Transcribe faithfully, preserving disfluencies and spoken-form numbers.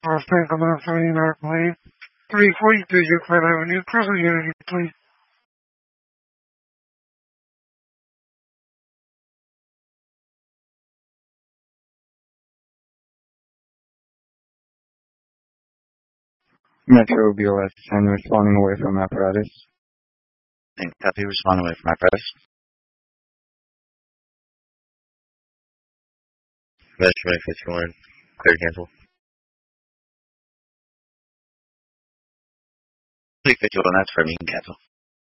Los Angeles, North Lane, three forty-two Euclid Avenue, Crystal Unity, please. Metro B O S ten responding away from apparatus. And copy, responding away from apparatus. Metro fifty-one, clear to cancel. three fifty-one, that's for me, cancel.